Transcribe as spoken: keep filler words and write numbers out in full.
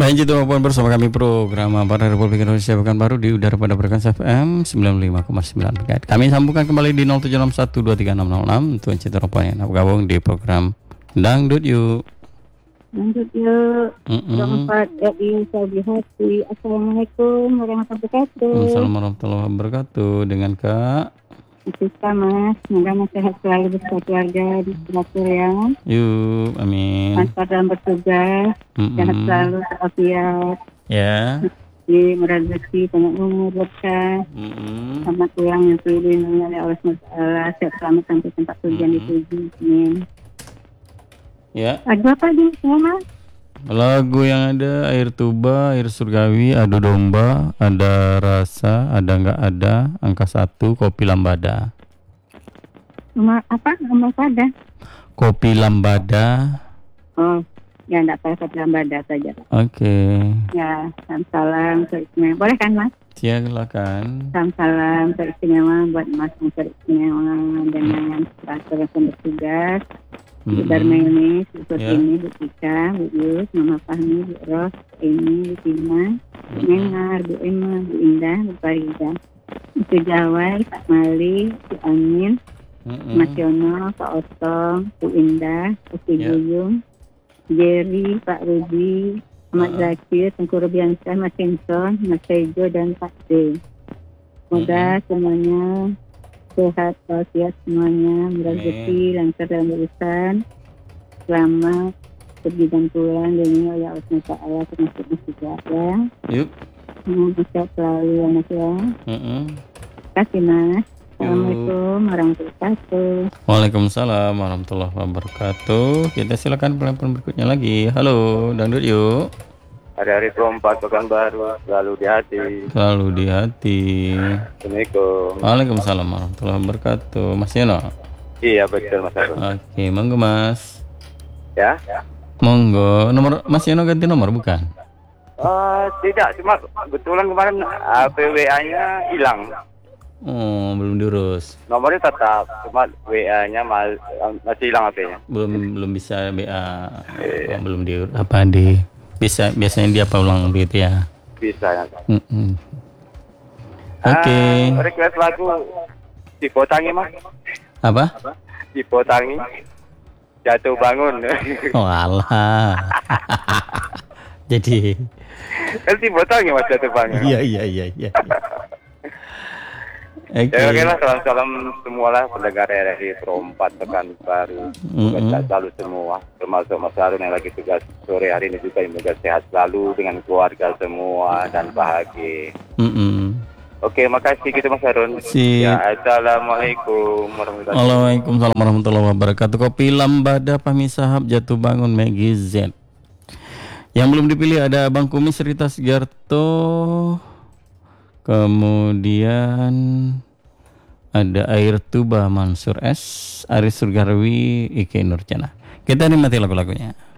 Baik, itu maupun bersama kami program Para Republik Indonesia Pekanbaru di udara pada frekuensi F M sembilan puluh lima koma sembilan M H Z. Kami sambungkan kembali di nol tujuh enam satu dua tiga enam nol enam untuk cinta rompong yang bergabung di program Dangdut Yuk. Dangdut Yuk. Selamat R I Sabi Hati. Assalamualaikum warahmatullahi wabarakatuh. Assalamualaikum warahmatullahi wabarakatuh. Dengan Kak Siska Mas, semoga sehat selalu bersama keluarga di Singapura ya. Yuk, amin. Lancar dalam bertugas, mm-mm. sehat selalu, walafiat. Ya. Di rezeki, banyak umur, berkah. Mm-mm. Selamat pulang yang dilindungi oleh Allah subhanahu wa taala. Sehat selamat sampai tempat tujuan dituju. Amin. Ya. Lagu apa di semua Mas? Lagu yang ada Air Tuba, Air Surgawi, Adu Domba, Ada Rasa, Ada Nggak Ada, Angka Satu, Kopi Lambada. Nomor apa? Nomor pada? Kopi Lambada. Oh, ya enggak apa-apa, Kopi Lambada saja. Oke. Okay. Ya, salam-salam teristimewa. Boleh kan Mas? Silakan. Salam-salam teristimewa buat Mas yang teristimewa dengan peraturan yang bertugas. Bu Dharma ini, Bu Pertini, Bu Tika, Bu Yus, Mama Fahmi, Bu Ros, Bu Eni, Bu Tina, Bu Nenar, Bu Emma, Bu Indah, Bu Farida, Bu Jawai, Pak Mali, Bu Amin, Mas Yono, Pak Otong, Bu Indah, Bu Guyung, Jerry, Pak Rudi, Ahmad Zakir, Tengku Rubiansyah, Mas Simpson, Mas Tejo, dan Pak D. Semoga semuanya sehat, walafiat semuanya, berrezeki, lancar dalam urusan, selamat pergi dan pulang, dan oleh Allah subhanahu wa taala termasuk musibah ya. Yuk. Semoga sehat selalu ya Mas ya. Mm-hmm. Terima kasih Mas. Assalamualaikum warahmatullahi wabarakatuh. Waalaikumsalam warahmatullahi wabarakatuh. Kita silakan pelan-pelan berikutnya lagi. Halo, Dangdut Yuk. Hari-hari keempat Pekanbaru selalu di hati. Selalu di hati. Assalamualaikum. Waalaikumsalam warahmatullahi wabarakatuh. Mas Yono. Iya betul Mas Arun. Oke, monggo Mas. Ya. Monggo. Nomor Mas Yono ganti nomor bukan? Uh, tidak, cuma kebetulan kemarin uh, P W A-nya hilang. Oh, belum diurus. Nomornya tetap, cuma W A-nya mal, masih hilang H P-nya. Belum belum bisa B A. Iya. Oh, belum diurus. Apa di? Bisa biasanya dia apa ulang begitu ya? Bisa ya. Mm-mm. Oke. Okay. Uh, request lagu Dipotangi Mas. Apa? Dipotangi. Jatuh bangun. Oh alah. Jadi. Kan Dipotangi Mas jatuh bangun. Iya iya iya iya. Oke okay. Ya, lah salam-salam semua lah pendengar R R I Perempat Pekanbaru. Semoga mm-hmm. selalu semua, termasuk Mas Harun yang lagi tugas sore hari ini juga, semoga sehat selalu dengan keluarga semua dan bahagia. Mm-hmm. Oke, makasih gitu Mas Harun. Si. Ya, assalamualaikum warahmatullahi wabarakatuh. Waalaikumsalam warahmatullahi wabarakatuh. Kopi Lambada Pahmi Sahab Jatuh Bangun Megi Z. Yang belum dipilih ada Bang Kumis Rita Sugiarto. Kemudian ada Air Tuba Mansur S, Aris Surgarwi, Ike Nurjana. Kita nikmati lagu-lagunya.